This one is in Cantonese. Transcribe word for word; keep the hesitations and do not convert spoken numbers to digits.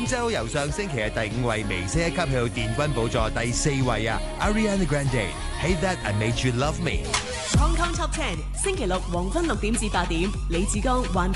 州由上星期嘅第五位微升一級去到殿軍寶座第四位啊 ！Ariana Grande，Hate That I Made You Love Me。 Hong Kong Top Ten，星期六黃昏六點至八點，李志剛環